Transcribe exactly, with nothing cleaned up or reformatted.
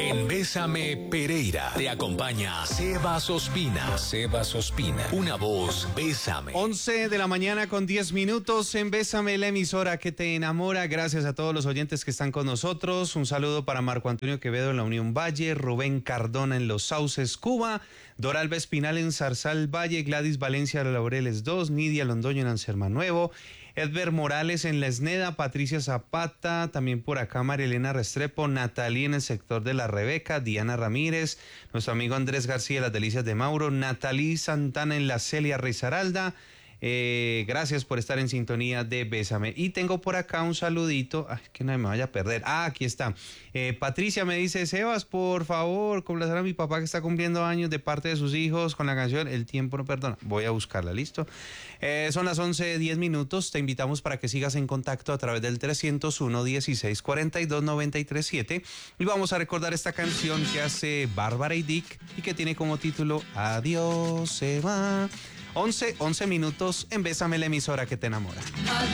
En Bésame Pereira te acompaña Sebas Ospina. Sebas Ospina, una voz Bésame. once de la mañana con diez minutos en Bésame, la emisora que te enamora. Gracias a todos los oyentes que están con nosotros. Un saludo para Marco Antonio Quevedo en la Unión Valle, Rubén Cardona en Los Sauces, Cuba, Doralba Espinal en Zarzal Valle, Gladys Valencia de Laureles dos, Nidia Londoño en Anserma Nuevo, Edber Morales en La Esneda, Patricia Zapata, también por acá Marilena Restrepo, Natalie en el sector de La Rebeca, Diana Ramírez, nuestro amigo Andrés García de Las Delicias de Mauro, Natalie Santana en La Celia Risaralda. Eh, gracias por estar en sintonía de Bésame. Y tengo por acá un saludito, ay, que no me vaya a perder. Ah, aquí está. Eh, Patricia me dice: Sebas, por favor, complacer a mi papá que está cumpliendo años de parte de sus hijos con la canción El tiempo no perdona. Voy a buscarla, ¿listo? Eh, son las once diez minutos. Te invitamos para que sigas en contacto a través del trescientos uno, dieciséis, cuarenta y dos, noventa y tres, siete. Y vamos a recordar esta canción que hace Bárbara y Dick y que tiene como título Adiós se va. once, once minutos en Bésame, la emisora que te enamora.